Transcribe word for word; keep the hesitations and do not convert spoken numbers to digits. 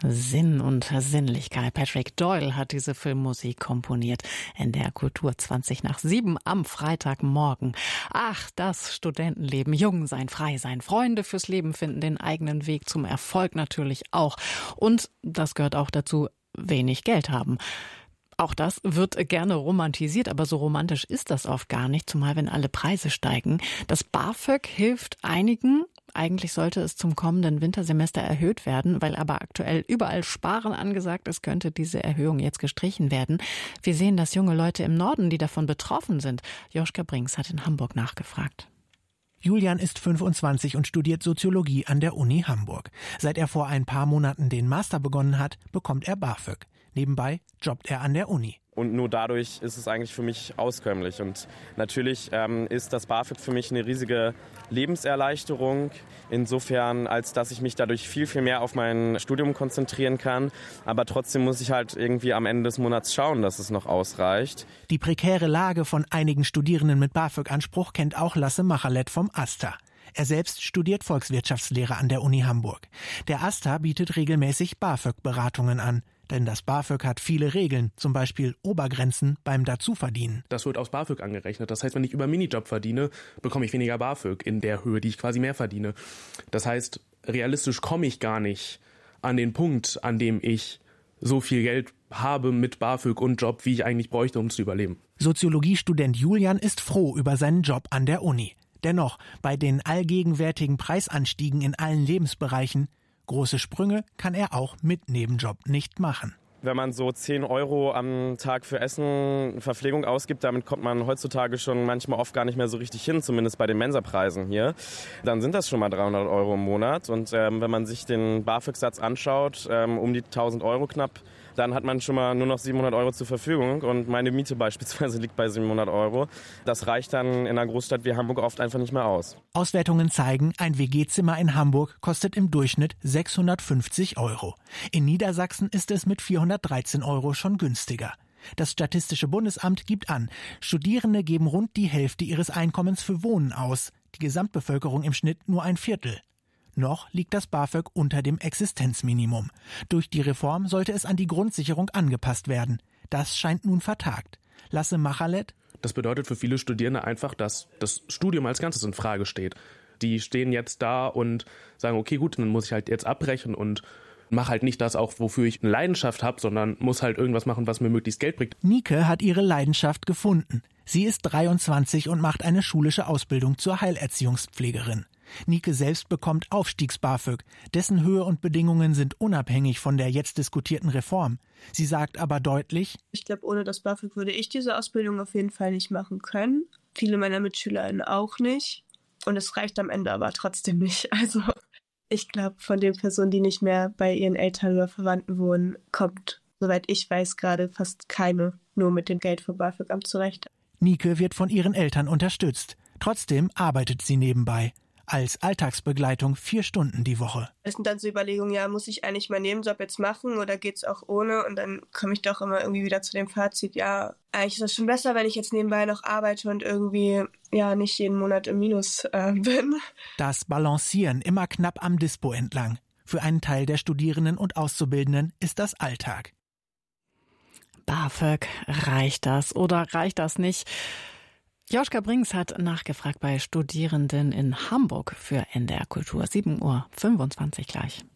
Sinn und Sinnlichkeit. Patrick Doyle hat diese Filmmusik komponiert. In der Kultur zwanzig nach sieben am Freitagmorgen. Ach, das Studentenleben. Jung sein, frei sein, Freunde fürs Leben finden, den eigenen Weg zum Erfolg natürlich auch. Und das gehört auch dazu, wenig Geld haben. Auch das wird gerne romantisiert, aber so romantisch ist das oft gar nicht, zumal wenn alle Preise steigen. Das BAföG hilft einigen. Eigentlich sollte es zum kommenden Wintersemester erhöht werden, weil aber aktuell überall Sparen angesagt ist, könnte diese Erhöhung jetzt gestrichen werden. Wir sehen, dass junge Leute im Norden, die davon betroffen sind. Joschka Brinks hat in Hamburg nachgefragt. Julian ist fünfundzwanzig und studiert Soziologie an der Uni Hamburg. Seit er vor ein paar Monaten den Master begonnen hat, bekommt er BAföG. Nebenbei jobbt er an der Uni. Und nur dadurch ist es eigentlich für mich auskömmlich. Und natürlich ähm, ist das BAföG für mich eine riesige Lebenserleichterung. Insofern, als dass ich mich dadurch viel, viel mehr auf mein Studium konzentrieren kann. Aber trotzdem muss ich halt irgendwie am Ende des Monats schauen, dass es noch ausreicht. Die prekäre Lage von einigen Studierenden mit BAföG-Anspruch kennt auch Lasse Machalet vom AStA. Er selbst studiert Volkswirtschaftslehre an der Uni Hamburg. Der AStA bietet regelmäßig BAföG-Beratungen an. Denn das BAföG hat viele Regeln, zum Beispiel Obergrenzen beim Dazuverdienen. Das wird aufs BAföG angerechnet. Das heißt, wenn ich über Minijob verdiene, bekomme ich weniger BAföG in der Höhe, die ich quasi mehr verdiene. Das heißt, realistisch komme ich gar nicht an den Punkt, an dem ich so viel Geld habe mit BAföG und Job, wie ich eigentlich bräuchte, um zu überleben. Soziologiestudent Julian ist froh über seinen Job an der Uni. Dennoch, bei den allgegenwärtigen Preisanstiegen in allen Lebensbereichen, große Sprünge kann er auch mit Nebenjob nicht machen. Wenn man so zehn Euro am Tag für Essen, Verpflegung ausgibt, damit kommt man heutzutage schon manchmal oft gar nicht mehr so richtig hin, zumindest bei den Mensapreisen hier. Dann sind das schon mal dreihundert Euro im Monat. Und ähm, wenn man sich den BAföG-Satz anschaut, ähm, um die tausend Euro knapp, dann hat man schon mal nur noch siebenhundert Euro zur Verfügung. Und meine Miete beispielsweise liegt bei siebenhundert Euro. Das reicht dann in einer Großstadt wie Hamburg oft einfach nicht mehr aus. Auswertungen zeigen, ein W G-Zimmer in Hamburg kostet im Durchschnitt sechshundertfünfzig Euro. In Niedersachsen ist es mit vierhundertdreizehn Euro schon günstiger. Das Statistische Bundesamt gibt an, Studierende geben rund die Hälfte ihres Einkommens für Wohnen aus, die Gesamtbevölkerung im Schnitt nur ein Viertel. Noch liegt das BAföG unter dem Existenzminimum. Durch die Reform sollte es an die Grundsicherung angepasst werden. Das scheint nun vertagt. Lasse Machalet: Das bedeutet für viele Studierende einfach, dass das Studium als Ganzes in Frage steht. Die stehen jetzt da und sagen, okay, gut, dann muss ich halt jetzt abbrechen und mache halt nicht das auch, wofür ich eine Leidenschaft habe, sondern muss halt irgendwas machen, was mir möglichst Geld bringt. Nike hat ihre Leidenschaft gefunden. Sie ist dreiundzwanzig und macht eine schulische Ausbildung zur Heilerziehungspflegerin. Nike selbst bekommt Aufstiegs-BAföG. Dessen Höhe und Bedingungen sind unabhängig von der jetzt diskutierten Reform. Sie sagt aber deutlich: Ich glaube, ohne das BAföG würde ich diese Ausbildung auf jeden Fall nicht machen können. Viele meiner MitschülerInnen auch nicht. Und es reicht am Ende aber trotzdem nicht. Also ich glaube, von den Personen, die nicht mehr bei ihren Eltern oder Verwandten wohnen, kommt, soweit ich weiß, gerade fast keine nur mit dem Geld vom BAföG-Amt zurecht. Nike wird von ihren Eltern unterstützt. Trotzdem arbeitet sie nebenbei. Als Alltagsbegleitung vier Stunden die Woche. Es sind dann so Überlegungen, ja, muss ich eigentlich meinen Nebenjob jetzt machen oder geht's auch ohne? Und dann komme ich doch immer irgendwie wieder zu dem Fazit, ja, eigentlich ist es schon besser, wenn ich jetzt nebenbei noch arbeite und irgendwie ja nicht jeden Monat im Minus äh, bin. Das Balancieren immer knapp am Dispo entlang. Für einen Teil der Studierenden und Auszubildenden ist das Alltag. BAföG, reicht das oder reicht das nicht? Joschka Brinks hat nachgefragt bei Studierenden in Hamburg für N D R Kultur. sieben Uhr fünfundzwanzig gleich.